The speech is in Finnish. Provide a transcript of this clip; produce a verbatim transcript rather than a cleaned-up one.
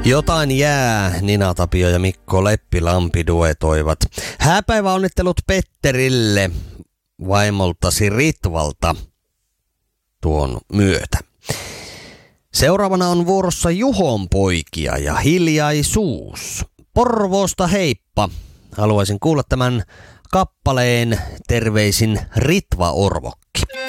Jotain jää, Nina Tapio ja Mikko Leppilampi duetoivat. Hääpäiväonnittelut Petterille vaimoltasi Ritvalta tuon myötä. Seuraavana on vuorossa Juhon poikia ja Hiljaisuus. Porvoosta heippa. Haluaisin kuulla tämän kappaleen, terveisin Ritva Orvokki.